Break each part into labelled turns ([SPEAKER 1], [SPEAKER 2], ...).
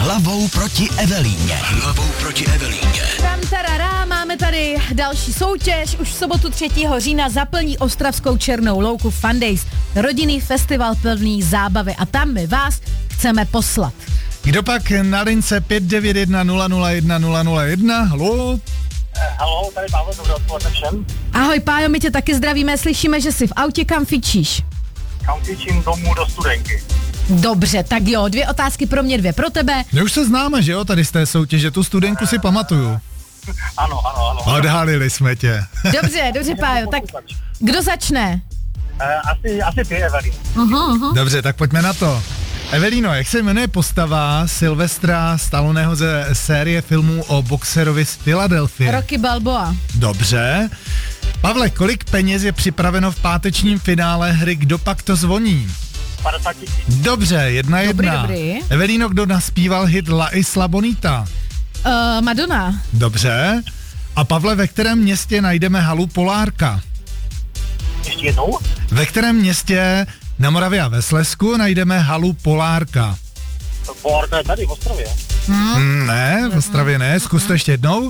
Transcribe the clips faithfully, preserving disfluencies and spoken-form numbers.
[SPEAKER 1] hlavou proti Evelíně. Hlavou proti Evelíně.
[SPEAKER 2] Tam tarará, máme tady další soutěž. Už v sobotu třetího října zaplní ostravskou Černou louku Fun Days. Rodinný festival plný zábavy a tam my vás chceme poslat.
[SPEAKER 3] Kdo pak na lince pět devět jedna nula nula jedna nula nula jedna? Haló?
[SPEAKER 4] Haló, tady Pavel, dobré odpoledne všem.
[SPEAKER 2] Ahoj Pájo, my tě taky zdravíme, slyšíme, že jsi v autě, kam fičíš?
[SPEAKER 4] Kam fičím domů do Studenky.
[SPEAKER 2] Dobře, tak jo, dvě otázky pro mě, dvě pro tebe.
[SPEAKER 3] My už se známe, že jo, tady z té soutěže, tu Studenku si pamatuju.
[SPEAKER 4] Ano, ano, ano.
[SPEAKER 3] Odhalili jsme tě.
[SPEAKER 2] Dobře, dobře Pájo, tak kdo začne?
[SPEAKER 4] Uh, asi, asi ty, Evelyn.
[SPEAKER 2] Uh-huh, uh-huh.
[SPEAKER 3] Dobře, tak pojďme na to. Evelino, jak se jmenuje postava Sylvestra Stalloneho ze série filmů o boxerovi z Filadelfie?
[SPEAKER 2] Rocky Balboa.
[SPEAKER 3] Dobře. Pavle, kolik peněz je připraveno v pátečním finále hry Kdo pak to zvoní?
[SPEAKER 4] padesát tisíc.
[SPEAKER 3] Dobře, jedna
[SPEAKER 2] Dobrý,
[SPEAKER 3] jedna.
[SPEAKER 2] dobrý.
[SPEAKER 3] Evelino, kdo naspíval hit La Isla Bonita?
[SPEAKER 2] Uh, Madonna.
[SPEAKER 3] Dobře. A Pavle, ve kterém městě najdeme halu Polárka?
[SPEAKER 4] Ještě jednou?
[SPEAKER 3] Ve kterém městě na Moravě a ve Slezsku najdeme halu Polárka?
[SPEAKER 4] Polárka je tady v Ostravě.
[SPEAKER 2] Hmm.
[SPEAKER 3] Mm, ne, v Ostravě ne. Zkus to ještě jednou.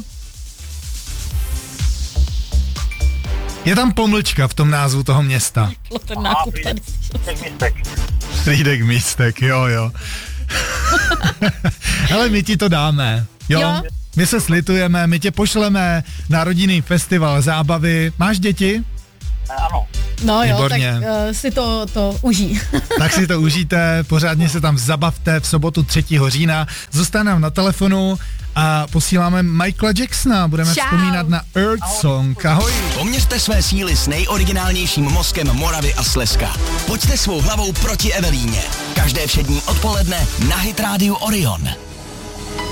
[SPEAKER 3] Je tam pomlčka v tom názvu toho města.
[SPEAKER 2] Ten nákup tady.
[SPEAKER 4] místek.
[SPEAKER 3] Frýdek místek, jo, jo. Hele, my ti to dáme, jo?
[SPEAKER 2] Jo.
[SPEAKER 3] My se slitujeme, my tě pošleme na rodinný festival zábavy. Máš děti?
[SPEAKER 4] Ano.
[SPEAKER 2] No jo,
[SPEAKER 3] Výborně.
[SPEAKER 2] tak uh, si to, to užij.
[SPEAKER 3] Tak si to užijte, pořádně se tam zabavte v sobotu třetího října. Zůstaneme na telefonu a posíláme Michaela Jacksona. Budeme
[SPEAKER 2] Čau.
[SPEAKER 3] vzpomínat na Earth Song. Ahoj.
[SPEAKER 1] Poměřte své síly s nejoriginálnějším mozkem Moravy a Slezska. Pojďte svou hlavou proti Evelíně. Každé všední odpoledne na Hit Rádiu Orion.